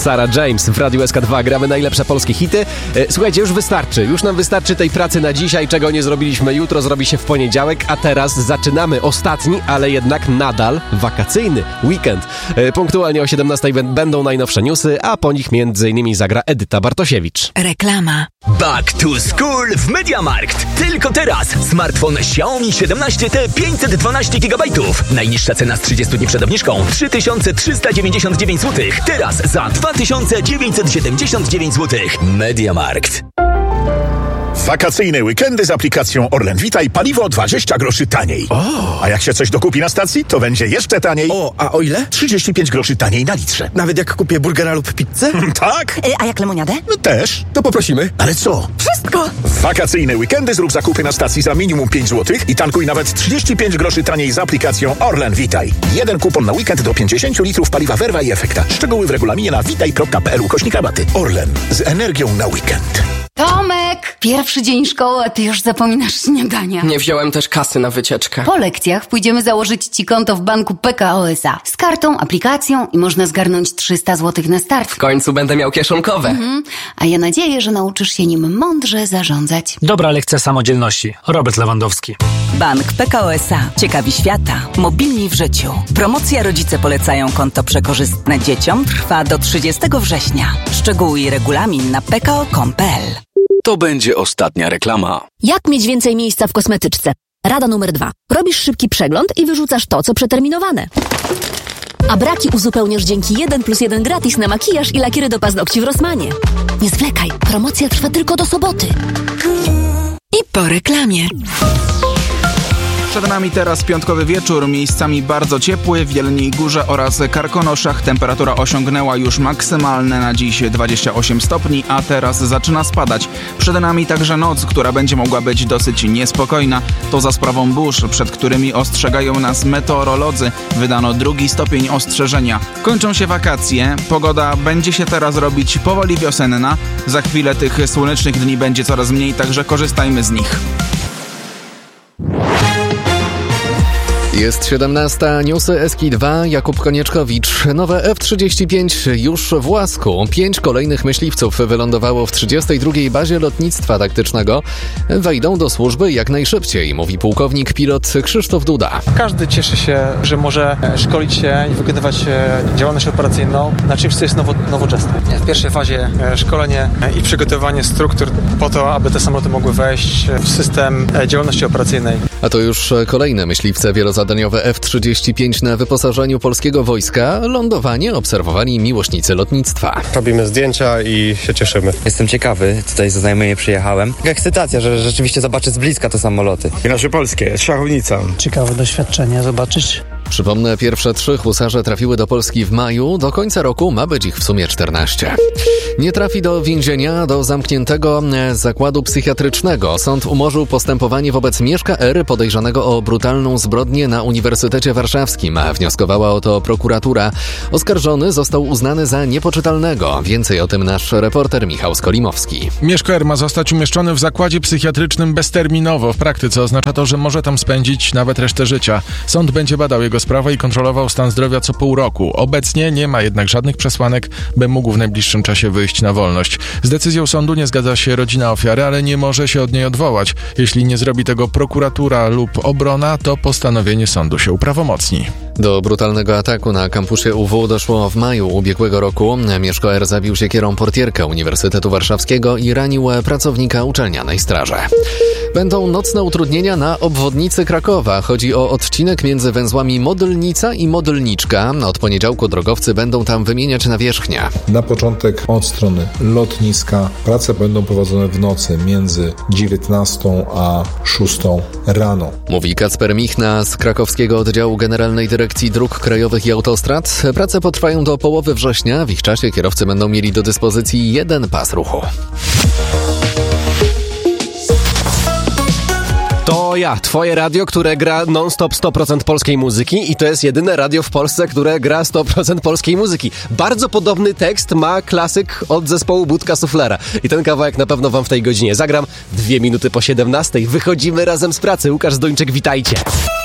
Sarah James w Radiu SK2. Gramy najlepsze polskie hity. Słuchajcie, już wystarczy. Już nam wystarczy tej pracy na dzisiaj, czego nie zrobiliśmy jutro, zrobi się w poniedziałek, a teraz zaczynamy ostatni, ale jednak nadal wakacyjny weekend. Punktualnie o 17 będą najnowsze newsy, a po nich m.in. zagra Edyta Bartosiewicz. Reklama. Back to school w MediaMarkt. Tylko teraz. Smartfon Xiaomi 17T 512 GB. Najniższa cena z 30 dni przed obniżką 3399 zł. Teraz za 2979 zł. MediaMarkt. Wakacyjne weekendy z aplikacją Orlen Vitaj paliwo 20 groszy taniej. A jak się coś dokupi na stacji, to będzie jeszcze taniej. A o ile? 35 groszy taniej na litrze. Nawet jak kupię burgera lub pizzę? Tak? A jak lemoniadę? No też. To poprosimy. Ale co? Wszystko! Wakacyjne weekendy zrób zakupy na stacji za minimum 5 zł i tankuj nawet 35 groszy taniej z aplikacją Orlen Vitaj. Jeden kupon na weekend do 50 litrów paliwa Verva i Efekta. Szczegóły w regulaminie na vitaj.pl/rabaty. Orlen. Z energią na weekend. Tomek! Pierwszy dzień szkoły, a ty już zapominasz śniadania. Nie wziąłem też kasy na wycieczkę. Po lekcjach pójdziemy założyć ci konto w banku PKO SA. Z kartą, aplikacją i można zgarnąć 300 zł na start. W końcu będę miał kieszonkowe. A ja nadzieję, że nauczysz się nim mądrze zarządzać. Dobra lekcja samodzielności. Robert Lewandowski. Bank PKO SA. Ciekawi świata. Mobilni w życiu. Promocja Rodzice polecają konto przekorzystne dzieciom trwa do 30 września. Szczegóły i regulamin na pko.com.pl. To będzie ostatnia reklama. Jak mieć więcej miejsca w kosmetyczce? Rada numer 2. Robisz szybki przegląd i wyrzucasz to, co przeterminowane. A braki uzupełniasz dzięki 1+1 gratis na makijaż i lakiery do paznokci w Rossmanie. Nie zwlekaj, promocja trwa tylko do soboty. I po reklamie. Przed nami teraz piątkowy wieczór, miejscami bardzo ciepły, w Jeleniej Górze oraz Karkonoszach temperatura osiągnęła już maksymalne na dziś 28 stopni, a teraz zaczyna spadać. Przed nami także noc, która będzie mogła być dosyć niespokojna. To za sprawą burz, przed którymi ostrzegają nas meteorolodzy. Wydano 2 stopień ostrzeżenia. Kończą się wakacje, pogoda będzie się teraz robić powoli wiosenna. Za chwilę tych słonecznych dni będzie coraz mniej, także korzystajmy z nich. Jest 17, newsy SK2, Jakub Konieczkowicz. Nowe F-35 już w łasku. 5 kolejnych myśliwców wylądowało w 32. bazie lotnictwa taktycznego. Wejdą do służby jak najszybciej, mówi pułkownik pilot Krzysztof Duda. Każdy cieszy się, że może szkolić się i wykonywać działalność operacyjną na czymś, co jest nowoczesne. W pierwszej fazie szkolenie i przygotowanie struktur po to, aby te samoloty mogły wejść w system działalności operacyjnej. A to już kolejne myśliwce wielozadaniowe F-35 na wyposażeniu polskiego wojska. Lądowanie obserwowali miłośnicy lotnictwa. Robimy zdjęcia i się cieszymy. Jestem ciekawy, tutaj ze znajomymi przyjechałem. Ekscytacja, że rzeczywiście zobaczę z bliska te samoloty. I nasze polskie, szachownica. Ciekawe doświadczenie zobaczyć. Przypomnę, pierwsze 3 husarze trafiły do Polski w maju. Do końca roku ma być ich w sumie 14. Nie trafi do więzienia, do zamkniętego zakładu psychiatrycznego. Sąd umorzył postępowanie wobec Mieszka R., podejrzanego o brutalną zbrodnię na Uniwersytecie Warszawskim. Wnioskowała o to prokuratura. Oskarżony został uznany za niepoczytalnego. Więcej o tym nasz reporter Michał Skolimowski. Mieszko R. ma zostać umieszczony w zakładzie psychiatrycznym bezterminowo. W praktyce oznacza to, że może tam spędzić nawet resztę życia. Sąd będzie badał jego sprawę i kontrolował stan zdrowia co pół roku. Obecnie nie ma jednak żadnych przesłanek, by mógł w najbliższym czasie wyjść na wolność. Z decyzją sądu nie zgadza się rodzina ofiary, ale nie może się od niej odwołać. Jeśli nie zrobi tego prokuratura lub obrona, to postanowienie sądu się uprawomocni. Do brutalnego ataku na kampusie UW doszło w maju ubiegłego roku. Mieszko R. zabił siekierą portierkę Uniwersytetu Warszawskiego i ranił pracownika uczelnianej straży. Będą nocne utrudnienia na obwodnicy Krakowa. Chodzi o odcinek między węzłami Modylnica i Modylniczka. Od poniedziałku drogowcy będą tam wymieniać nawierzchnię. Na początek od strony lotniska prace będą prowadzone w nocy między 19 a 6 rano. Mówi Kacper Michna z krakowskiego oddziału Generalnej Dyrekcji Dróg Krajowych i Autostrad. Prace potrwają do połowy września. W ich czasie kierowcy będą mieli do dyspozycji 1 pas ruchu. To ja, twoje radio, które gra non-stop 100% polskiej muzyki i to jest jedyne radio w Polsce, które gra 100% polskiej muzyki. Bardzo podobny tekst ma klasyk od zespołu Budka Suflera i ten kawałek na pewno wam w tej godzinie zagram. 2 minuty po 17. Wychodzimy razem z pracy. Łukasz Zdończyk, witajcie.